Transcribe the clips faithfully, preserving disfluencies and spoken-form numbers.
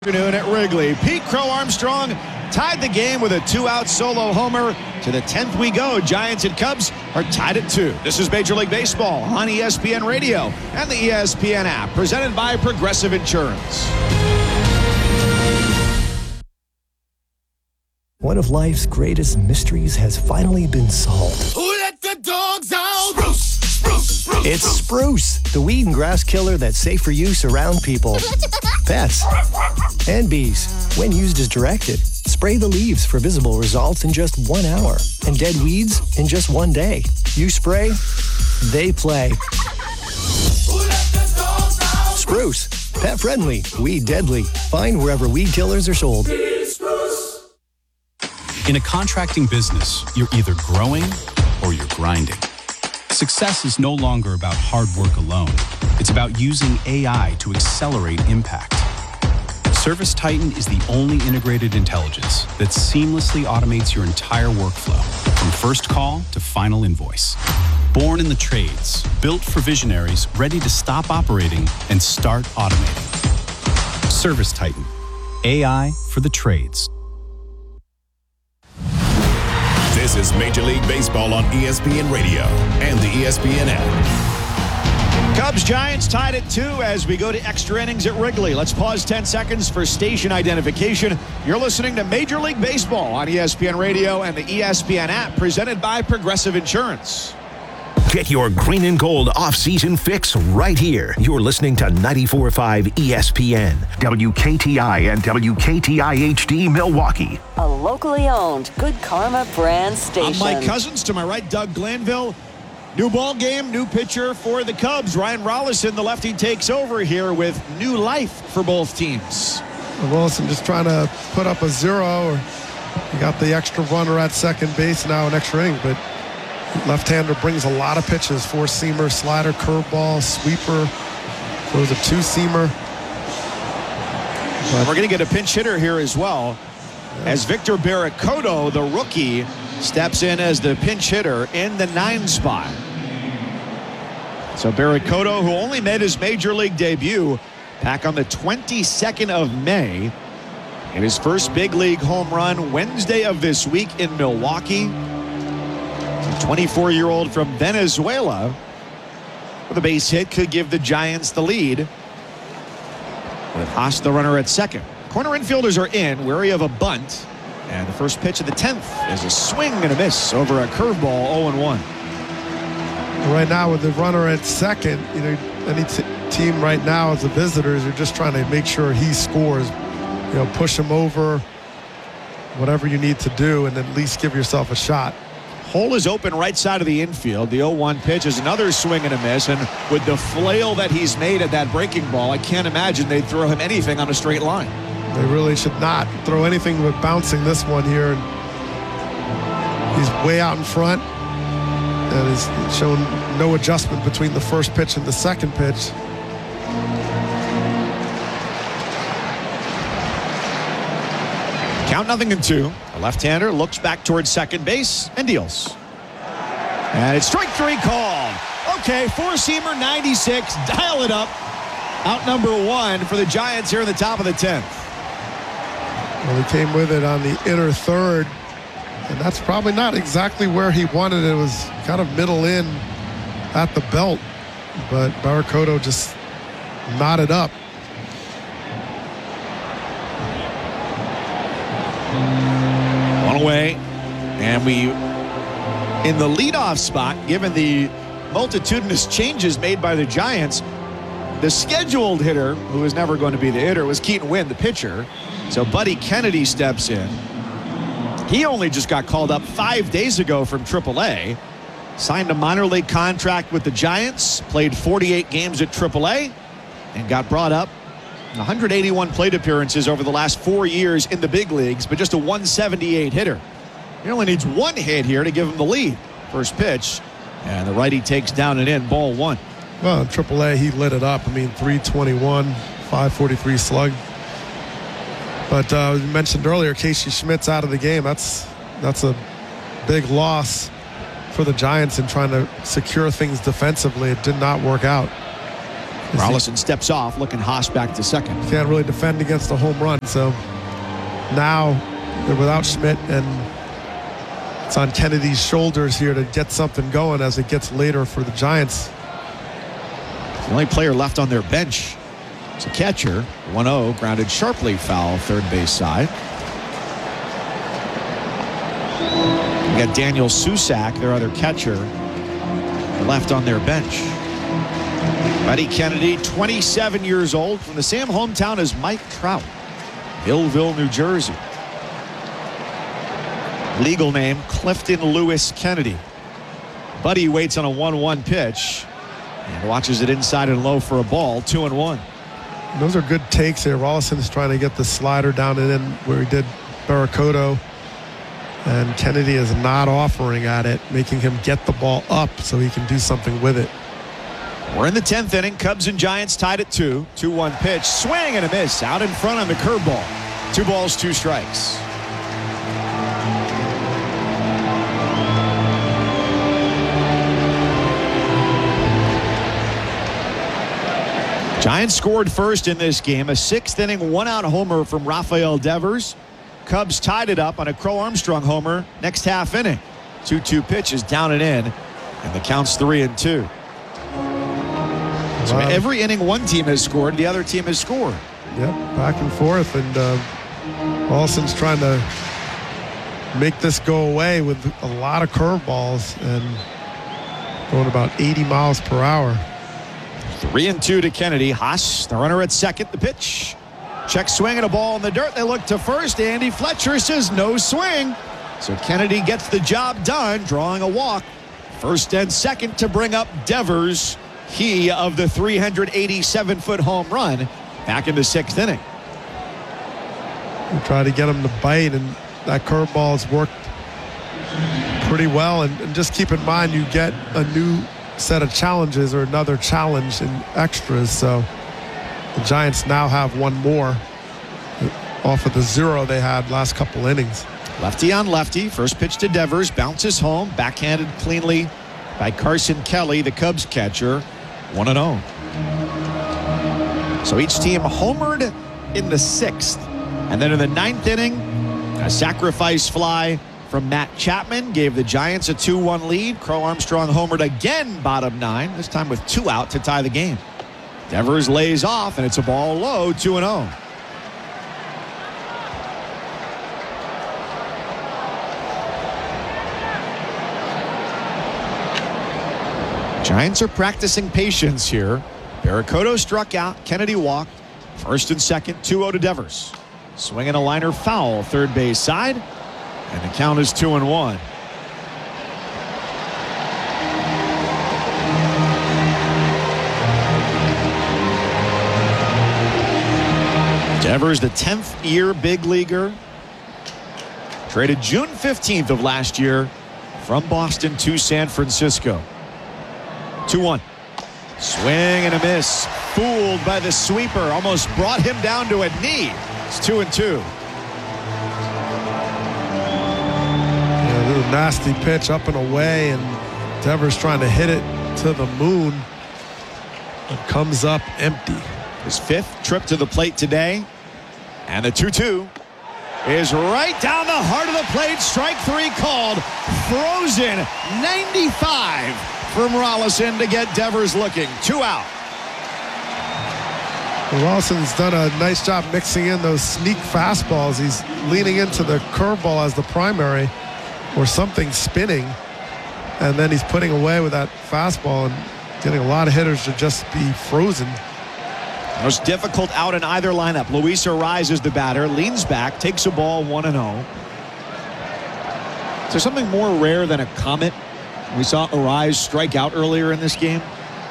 Afternoon at Wrigley. Pete Crow Armstrong tied the game with a two-out solo homer. To the tenth we go. Giants and Cubs are tied at two. This is Major League Baseball on E S P N Radio and the E S P N app, presented by Progressive Insurance. One of life's greatest mysteries has finally been solved. Who let the dogs out? Spruce, spruce, spruce. It's Spruce, the weed and grass killer that's safe for use around people, pets, and bees. When used as directed, spray the leaves for visible results in just one hour and dead weeds in just one day. You spray, they play. Who let the dogs out? Spruce, pet friendly, weed deadly. Find wherever weed killers are sold. In a contracting business, you're either growing or you're grinding. Success is no longer about hard work alone. It's about using A I to accelerate impact. ServiceTitan is the only integrated intelligence that seamlessly automates your entire workflow, from first call to final invoice. Born in the trades, built for visionaries ready to stop operating and start automating. ServiceTitan, A I for the trades. This is Major League Baseball on E S P N Radio and the E S P N app. Cubs Giants tied at two as we go to extra innings at Wrigley. Let's pause ten seconds for station identification. You're listening to Major League Baseball on E S P N Radio and the E S P N app, presented by Progressive Insurance. Get your green and gold off-season fix right here. You're listening to ninety-four point five E S P N, W K T I and W K T I H D Milwaukee. A locally owned Good Karma brand station. I'm Mike Cousins. To my right, Doug Glanville. New ball game, new pitcher for the Cubs. Ryan Rollison, the lefty, takes over here with new life for both teams. Rollison just trying to put up a zero. Or you got the extra runner at second base now, an extra inning, but left-hander brings a lot of pitches. Four-seamer, slider, curveball, sweeper. Throws a two-seamer. But we're going to get a pinch hitter here as well, as Victor Barracoto, the rookie, steps in as the pinch hitter in the nine spot. So Barracoto, who only made his major league debut back on the twenty-second of May, in his first big league home run Wednesday of this week in Milwaukee. The twenty-four-year-old from Venezuela with a base hit could give the Giants the lead, with Haas the runner at second. Corner infielders are in, wary of a bunt. And the first pitch of the tenth is a swing and a miss over a curveball, oh and one. Right now with the runner at second, you know, any t- team right now as the visitors, you're just trying to make sure he scores. You know, push him over, whatever you need to do, and at least give yourself a shot. Hole is open right side of the infield. The oh one pitch is another swing and a miss. And with the flail that he's made at that breaking ball, I can't imagine they'd throw him anything on a straight line. They really should not throw anything but bouncing this one here. He's way out in front and has shown no adjustment between the first pitch and the second pitch. Count nothing in two. The left-hander looks back towards second base and deals. And it's strike three called. Okay, four-seamer ninety-six. Dial it up. Out number one for the Giants here in the top of the tenth. Well, he came with it on the inner third, and that's probably not exactly where he wanted it. It was kind of middle in at the belt, but Barracoto just knotted up. One away, and we, in the leadoff spot, given the multitudinous changes made by the Giants, the scheduled hitter, who was never going to be the hitter, was Keaton Winn, the pitcher. So Buddy Kennedy steps in. He only just got called up five days ago from triple A. Signed a minor league contract with the Giants. Played forty-eight games at triple A. And got brought up. one hundred eighty-one plate appearances over the last four years in the big leagues. But just a one seventy-eight hitter. He only needs one hit here to give him the lead. First pitch. And the righty takes down and in. Ball one. Well, in triple A, he lit it up. I mean, three twenty-one, five forty-three slug. But uh, you mentioned earlier, Casey Schmidt's out of the game. That's that's a big loss for the Giants in trying to secure things defensively. It did not work out. Rolison steps off, looking Haas back to second. Can't really defend against a home run, so now they're without Schmidt, and it's on Kennedy's shoulders here to get something going as it gets later for the Giants. The only player left on their bench is a catcher. one oh, grounded sharply foul third base side. We got Daniel Susac, their other catcher, left on their bench. Buddy Kennedy, twenty-seven years old, from the same hometown as Mike Trout, Millville, New Jersey. Legal name, Clifton Lewis Kennedy. Buddy waits on a one one pitch and watches it inside and low for a ball, two and one. Those are good takes here. Rollison is trying to get the slider down and in where he did Barracoto. And Kennedy is not offering at it, making him get the ball up so he can do something with it. We're in the tenth inning. Cubs and Giants tied at two. two one pitch. Swing and a miss. Out in front on the curveball. Two balls, two strikes. Giants scored first in this game. A sixth inning, one-out homer from Rafael Devers. Cubs tied it up on a Crow Armstrong homer next half inning. two two pitches down and in, and the count's three and two. So Wow. every inning one team has scored, the other team has scored. Yep, back and forth, and uh, Rollison's trying to make this go away with a lot of curveballs and going about eighty miles per hour. Three and two to Kennedy. Haas, the runner at second. The pitch. Check swing and a ball in the dirt. They look to first. Andy Fletcher says no swing. So Kennedy gets the job done, drawing a walk. First and second to bring up Devers. He of the three hundred eighty-seven foot home run back in the sixth inning. We try to get him to bite, and that curveball has worked pretty well. And, and just keep in mind, you get a new set of challenges or another challenge in extras. So the Giants now have one more off of the zero they had last couple innings. Lefty on lefty. First pitch to Devers. Bounces home. Backhanded cleanly by Carson Kelly, the Cubs catcher. one and oh. So each team homered in the sixth. And then in the ninth inning, a sacrifice fly from Matt Chapman gave the Giants a two one lead. Crow Armstrong homered again, bottom nine, this time with two out to tie the game. Devers lays off, and it's a ball low, two and oh. Giants are practicing patience here. Barracoto struck out. Kennedy walked. First and second, two oh to Devers. Swinging a liner foul, third base side. And the count is two and one. Devers, the tenth year big leaguer. Traded June fifteenth of last year from Boston to San Francisco. two one. Swing and a miss. Fooled by the sweeper. Almost brought him down to a knee. It's two and two. Yeah, a little nasty pitch up and away, and Devers trying to hit it to the moon. It comes up empty. His fifth trip to the plate today. And the two two is right down the heart of the plate. Strike three called. Frozen. ninety-five from Rollison to get Devers looking. Two out. Rollison's done a nice job mixing in those sneak fastballs. He's leaning into the curveball as the primary or something spinning. And then he's putting away with that fastball and getting a lot of hitters to just be frozen. Most difficult out in either lineup. Luis Arraez is the batter, leans back, takes a ball, one and oh. Is there something more rare than a comet? We saw Arraez strike out earlier in this game.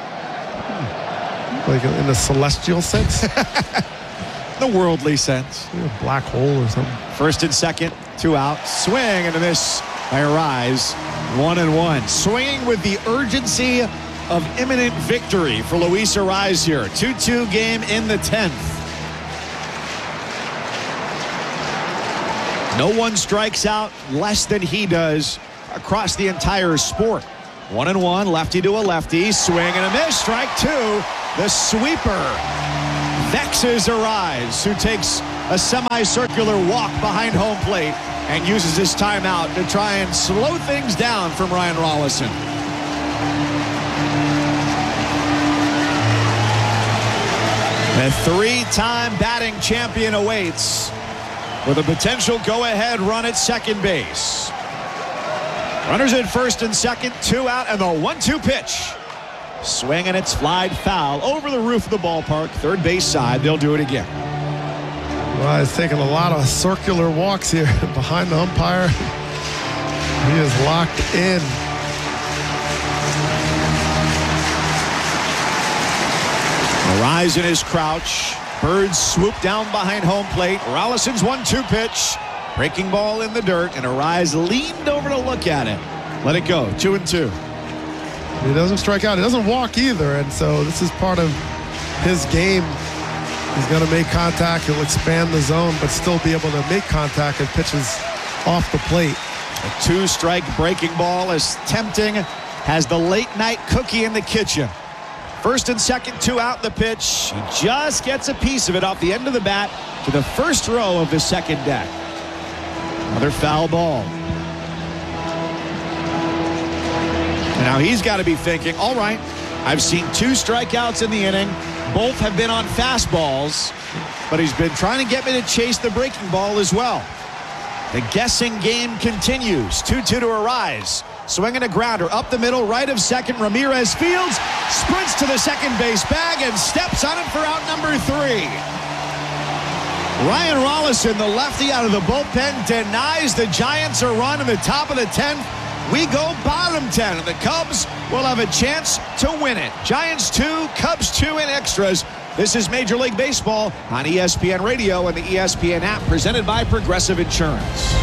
Like in a celestial sense? The worldly sense. Like a black hole or something. First and second, two out. Swing and a miss by Arraez. One and one. Swinging with the urgency of imminent victory for Luis Arraez here. two two game in the tenth. No one strikes out less than he does across the entire sport. One and one, lefty to a lefty. Swing and a miss. Strike two. The sweeper vexes Arise, who takes a semicircular walk behind home plate and uses his timeout to try and slow things down from Ryan Rollison. A three-time batting champion awaits with a potential go-ahead run at second base. Runners at first and second, two out, and the one two pitch. Swing, and it's flied foul over the roof of the ballpark, third base side. They'll do it again. Well, he's taking a lot of circular walks here behind the umpire. He is locked in. Arise in his crouch. Birds swoop down behind home plate. Rollison's one two pitch. Breaking ball in the dirt, and Arise leaned over to look at it. Let it go, two and two. He doesn't strike out. He doesn't walk either, and so this is part of his game. He's going to make contact. He'll expand the zone, but still be able to make contact and pitches off the plate. A two-strike breaking ball is tempting. Has the late-night cookie in the kitchen. First and second, two out the pitch. He just gets a piece of it off the end of the bat to the first row of the second deck. Another foul ball. And now he's got to be thinking, all right, I've seen two strikeouts in the inning. Both have been on fastballs, but he's been trying to get me to chase the breaking ball as well. The guessing game continues. two two to Arise. Swinging a grounder up the middle, right of second. Ramirez fields, sprints to the second base bag, and steps on it for out number three. Ryan Rollison, the lefty out of the bullpen, denies the Giants a run in the top of the tenth. We go bottom ten, and the Cubs will have a chance to win it. Giants two, Cubs two in extras. This is Major League Baseball on E S P N Radio and the E S P N app, presented by Progressive Insurance.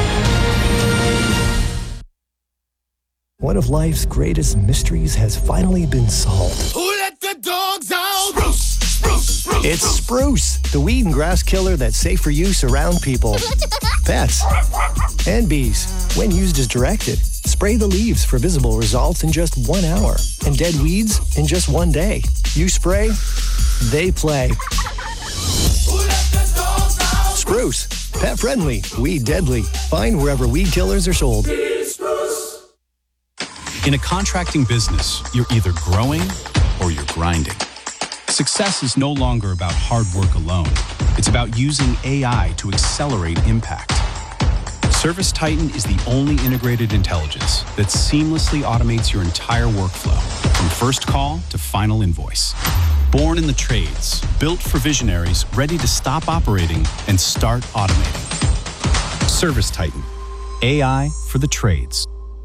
One of life's greatest mysteries has finally been solved. Who let the dogs out? Spruce, spruce, spruce. It's Spruce, the weed and grass killer that's safe for use around people, pets, and bees. When used as directed, spray the leaves for visible results in just one hour and dead weeds in just one day. You spray, they play. Who let the dogs out? Spruce, pet friendly, weed deadly. Find wherever weed killers are sold. In a contracting business, you're either growing or you're grinding. Success is no longer about hard work alone. It's about using A I to accelerate impact. ServiceTitan is the only integrated intelligence that seamlessly automates your entire workflow, from first call to final invoice. Born in the trades, built for visionaries ready to stop operating and start automating. ServiceTitan, A I for the trades.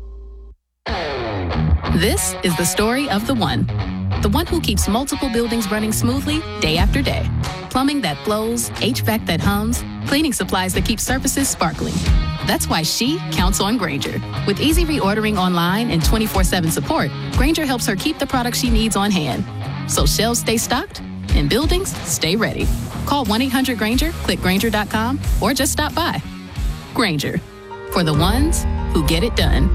This is the story of the one. The one who keeps multiple buildings running smoothly day after day. Plumbing that flows, H V A C that hums, cleaning supplies that keep surfaces sparkling. That's why she counts on Grainger. With easy reordering online and twenty-four seven support, Grainger helps her keep the products she needs on hand. So shelves stay stocked and buildings stay ready. Call one eight hundred Grainger, click Grainger dot com, or just stop by. Grainger, for the ones who get it done.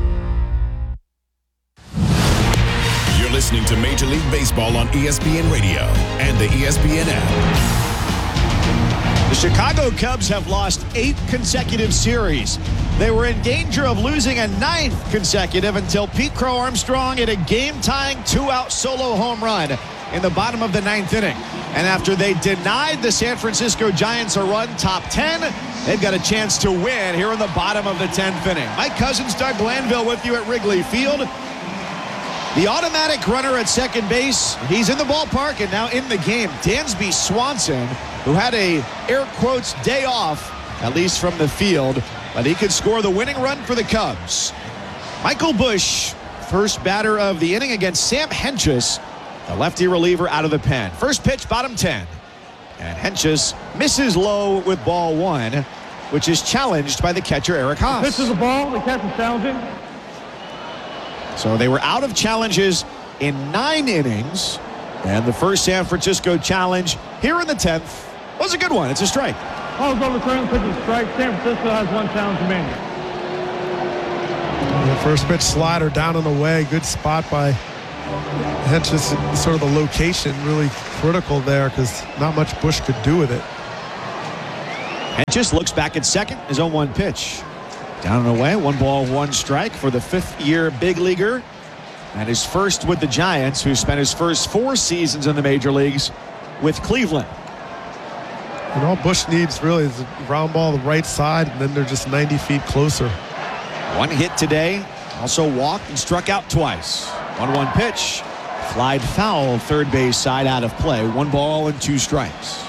You're listening to Major League Baseball on E S P N Radio and the E S P N app. The Chicago Cubs have lost eight consecutive series. They were in danger of losing a ninth consecutive until Pete Crow Armstrong hit a game-tying two-out solo home run in the bottom of the ninth inning. And after they denied the San Francisco Giants a run top ten, they've got a chance to win here in the bottom of the tenth inning. Mike Cousins, Doug Glanville with you at Wrigley Field. The automatic runner at second base, he's in the ballpark and now in the game. Dansby Swanson, who had a, air quotes, day off, at least from the field, but he could score the winning run for the Cubs. Michael Busch, first batter of the inning against Sam Hentges, the lefty reliever out of the pen. First pitch, bottom ten. And Hentges misses low with ball one, which is challenged by the catcher, Eric Haas. This is the ball, the catch is challenging. So they were out of challenges in nine innings. And the first San Francisco challenge here in the tenth was a good one. It's a strike. Ball's overturned, pitch is strike. San Francisco has one challenge remaining. The first pitch slider down and away. Good spot by hence just sort of the location really critical there because not much Bush could do with it. And just looks back at second, his oh one pitch. Down and away, one ball, one strike for the fifth-year big leaguer. And his first with the Giants, who spent his first four seasons in the major leagues with Cleveland. And all Bush needs really is a ground ball the right side, and then they're just ninety feet closer. One hit today, also walked and struck out twice. one one pitch, flied foul, third base side out of play. One ball and two strikes.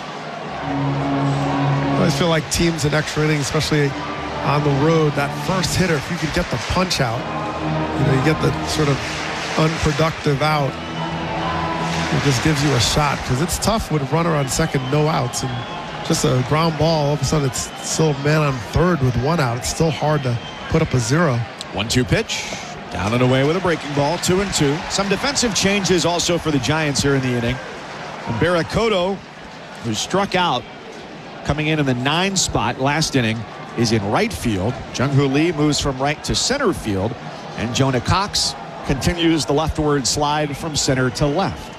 I always feel like teams in extra innings, especially on the road, that first hitter, if you could get the punch out, you know, you get the sort of unproductive out, it just gives you a shot because it's tough with a runner on second, no outs, and just a ground ball, all of a sudden it's still man on third with one out. It's still hard to put up a zero. one two pitch, down and away with a breaking ball, two and two. Some defensive changes also for the Giants here in the inning. And Barracoto, who struck out, coming in in the nine spot last inning, is in right field. Jung-Hoo Lee moves from right to center field, and Jonah Cox continues the leftward slide from center to left.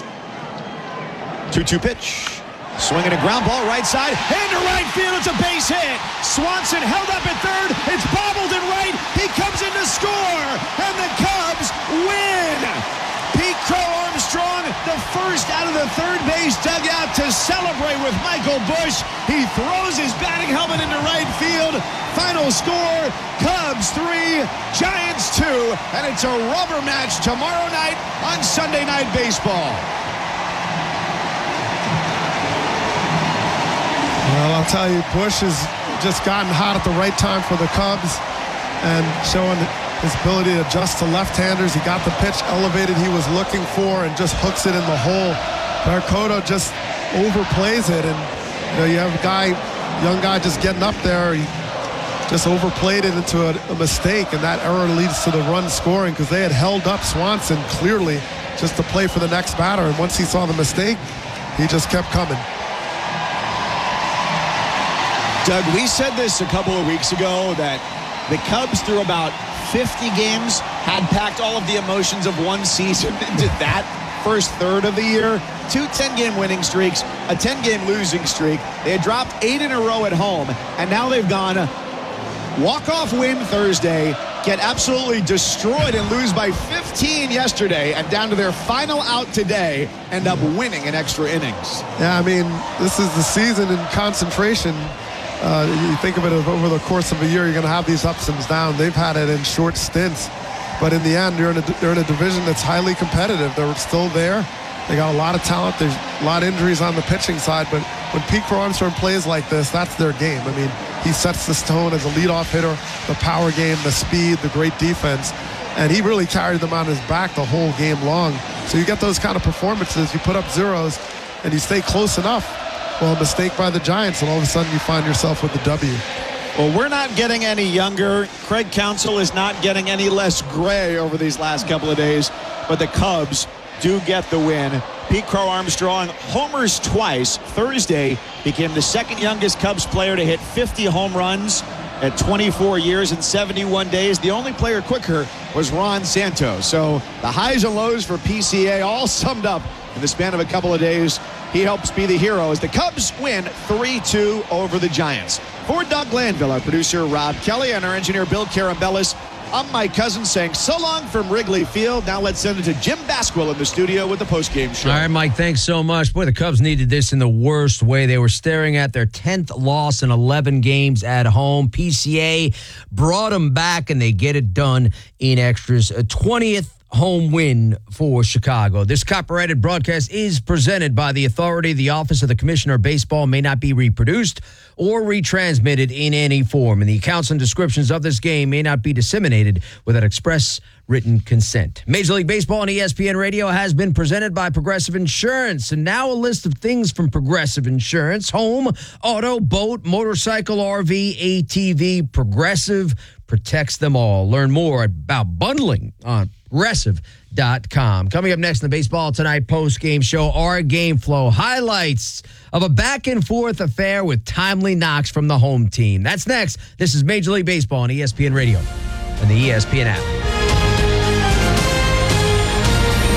two two pitch. Swinging a ground ball right side into right field. It's a base hit. Swanson held up at third. It's bobbled in right. He comes in to score, and the Cubs win. Pete Crow Armstrong, the first out of the third base dugout to celebrate with Michael Bush. He throws his batting helmet into right field. Final score, Cubs three, Giants two, and it's a rubber match tomorrow night on Sunday Night Baseball. Well, I'll tell you, Bush has just gotten hot at the right time for the Cubs and showing his ability to adjust to left-handers. He got the pitch elevated he was looking for and just hooks it in the hole. Barracoto just overplays it, and you know, you have a guy, young guy just getting up there. He just overplayed it into a, a mistake, and that error leads to the run scoring because they had held up Swanson clearly just to play for the next batter, and once he saw the mistake, he just kept coming. Doug, we said this a couple of weeks ago that the Cubs, through about fifty games, had packed all of the emotions of one season into that first third of the year. Two ten-game winning streaks, a ten-game losing streak. They had dropped eight in a row at home, and now they've gone walk-off win Thursday, get absolutely destroyed and lose by fifteen yesterday, and down to their final out today, end up winning in extra innings. Yeah, I mean, this is the season in concentration. Uh, you think of it as over the course of a year, you're going to have these ups and downs. They've had it in short stints. But in the end, they're in, a, they're in a division that's highly competitive. They're still there. They got a lot of talent. There's a lot of injuries on the pitching side. But when Pete Crow Armstrong plays like this, that's their game. I mean, he sets the tone as a leadoff hitter, the power game, the speed, the great defense. And he really carried them on his back the whole game long. So you get those kind of performances. You put up zeros, and you stay close enough. Well, a mistake by the Giants, and all of a sudden you find yourself with the W. Well, we're not getting any younger. Craig Counsell is not getting any less gray over these last couple of days, but the Cubs do get the win. Pete Crow Armstrong homers twice. Thursday became the second youngest Cubs player to hit fifty home runs at twenty-four years and seventy-one days. The only player quicker was Ron Santos. So the highs and lows for P C A all summed up in the span of a couple of days. He helps be the hero as the Cubs win three two over the Giants. For Doug Glanville, our producer Rob Kelly, and our engineer Bill Carambellis, I'm Mike Cousins saying so long from Wrigley Field. Now let's send it to Jim Basquill in the studio with the postgame show. All right, Mike, thanks so much. Boy, the Cubs needed this in the worst way. They were staring at their tenth loss in eleven games at home. P C A brought them back, and they get it done in extras. A twentieth home win for Chicago. This copyrighted broadcast is presented by the authority. The Office of the Commissioner of Baseball may not be reproduced or retransmitted in any form, and the accounts and descriptions of this game may not be disseminated without express written consent. Major League Baseball on E S P N Radio has been presented by Progressive Insurance, and now a list of things from Progressive Insurance: home, auto, boat, motorcycle, R V, A T V. Progressive protects them all. Learn more about bundling on progressive dot com. Coming up next in the Baseball Tonight post-game show, our game flow highlights of a back-and-forth affair with timely knocks from the home team. That's next. This is Major League Baseball on E S P N Radio and the E S P N app.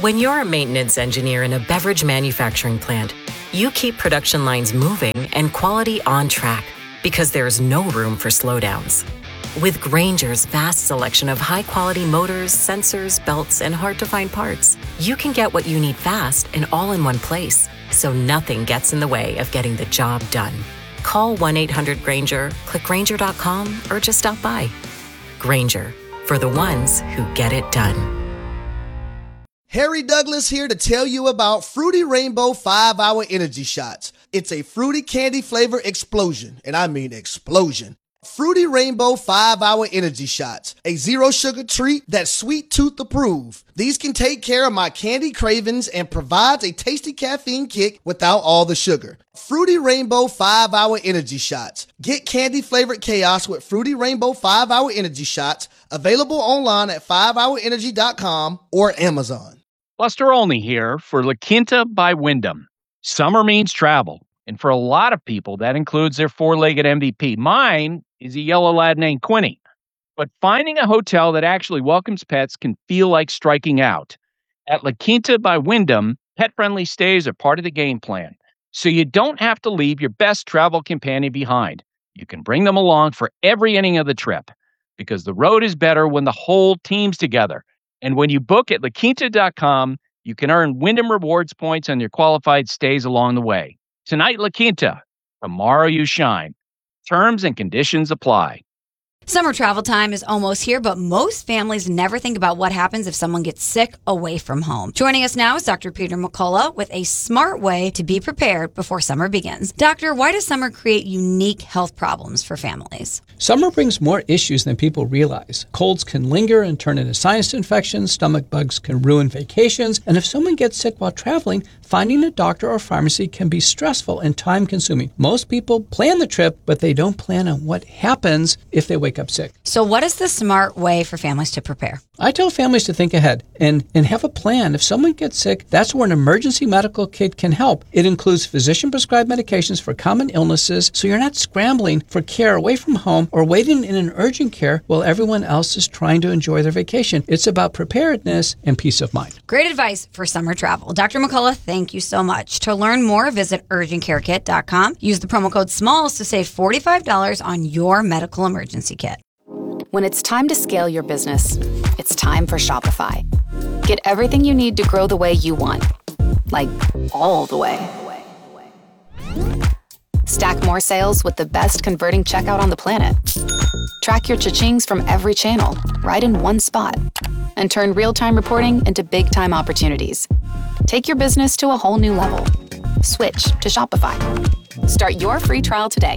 When you're a maintenance engineer in a beverage manufacturing plant, you keep production lines moving and quality on track because there's no room for slowdowns. With Grainger's vast selection of high-quality motors, sensors, belts, and hard-to-find parts, you can get what you need fast and all in one place, so nothing gets in the way of getting the job done. Call one eight hundred Grainger, click Grainger dot com, or just stop by. Grainger, for the ones who get it done. Harry Douglas here to tell you about Fruity Rainbow five hour Energy Shots. It's a fruity candy flavor explosion, and I mean explosion. Fruity Rainbow five hour Energy Shots, a zero sugar treat that's sweet tooth approved. These can take care of my candy cravings and provides a tasty caffeine kick without all the sugar. Fruity Rainbow five hour Energy Shots. Get candy flavored chaos with Fruity Rainbow five hour Energy Shots, available online at five hour energy dot com or Amazon. Buster Olney here for La Quinta by Wyndham. Summer means travel, and for a lot of people, that includes their four-legged M V P. Mine is a yellow lad named Quinny. But finding a hotel that actually welcomes pets can feel like striking out. At La Quinta by Wyndham, pet-friendly stays are part of the game plan, so you don't have to leave your best travel companion behind. You can bring them along for every inning of the trip, because the road is better when the whole team's together. And when you book at la quinta dot com, you can earn Wyndham Rewards points on your qualified stays along the way. Tonight, La Quinta. Tomorrow, you shine. Terms and conditions apply. Summer travel time is almost here, but most families never think about what happens if someone gets sick away from home. Joining us now is Doctor Peter McCullough with a smart way to be prepared before summer begins. Doctor, why does summer create unique health problems for families? Summer brings more issues than people realize. Colds can linger and turn into sinus infections, stomach bugs can ruin vacations, and if someone gets sick while traveling, finding a doctor or pharmacy can be stressful and time-consuming. Most people plan the trip, but they don't plan on what happens if they wake up sick. So what is the smart way for families to prepare? I tell families to think ahead and, and have a plan. If someone gets sick, that's where an emergency medical kit can help. It includes physician-prescribed medications for common illnesses, so you're not scrambling for care away from home or waiting in an urgent care while everyone else is trying to enjoy their vacation. It's about preparedness and peace of mind. Great advice for summer travel. Doctor McCullough, thank you so much. To learn more, visit urgent care kit dot com. Use the promo code SMALLS to save forty-five dollars on your medical emergency kit. When it's time to scale your business, it's time for Shopify. Get everything you need to grow the way you want. Like, all the way. Stack more sales with the best converting checkout on the planet. Track your cha-chings from every channel, right in one spot. And turn real-time reporting into big-time opportunities. Take your business to a whole new level. Switch to Shopify. Start your free trial today.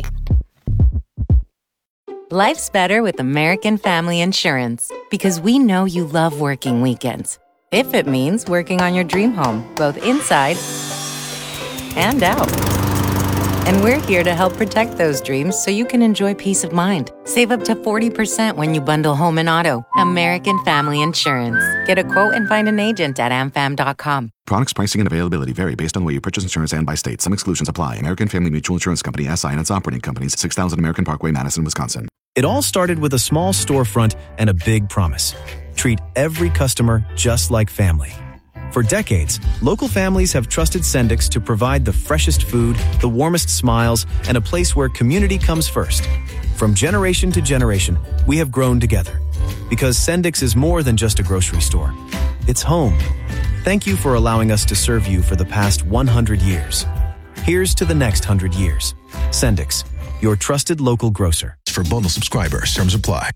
Life's better with American Family Insurance because we know you love working weekends. If it means working on your dream home, both inside and out. And we're here to help protect those dreams so you can enjoy peace of mind. Save up to forty percent when you bundle home and auto. American Family Insurance. Get a quote and find an agent at a m fam dot com. Products, pricing, and availability vary based on where you purchase insurance and by state. Some exclusions apply. American Family Mutual Insurance Company, S I and its operating companies, six thousand American Parkway, Madison, Wisconsin. It all started with a small storefront and a big promise. Treat every customer just like family. For decades, local families have trusted Sendix to provide the freshest food, the warmest smiles, and a place where community comes first. From generation to generation, we have grown together. Because Sendix is more than just a grocery store. It's home. Thank you for allowing us to serve you for the past one hundred years. Here's to the next one hundred years. Sendix, your trusted local grocer. For bundle subscribers, terms apply.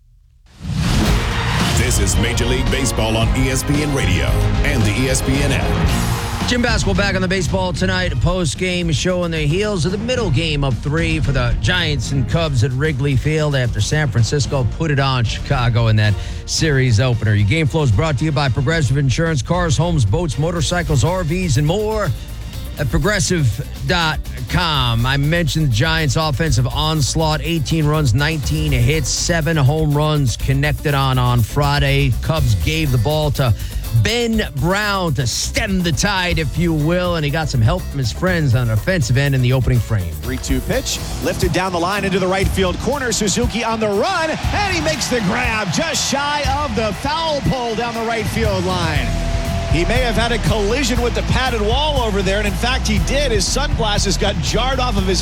This is Major League Baseball on E S P N Radio and the E S P N app. Gym basketball back on the baseball tonight. Post-game show on the heels of the middle game of three for the Giants and Cubs at Wrigley Field after San Francisco put it on Chicago in that series opener. Your game flow is brought to you by Progressive Insurance. Cars, homes, boats, motorcycles, R Vs, and more at progressive dot com. I mentioned the Giants' offensive onslaught, eighteen runs, nineteen hits, seven home runs connected on on Friday. Cubs gave the ball to Ben Brown to stem the tide, if you will, and he got some help from his friends on the offensive end in the opening frame. three two pitch, lifted down the line into the right field corner. Suzuki on the run, and he makes the grab just shy of the foul pole down the right field line. He may have had a collision with the padded wall over there, and in fact, he did. His sunglasses got jarred off of his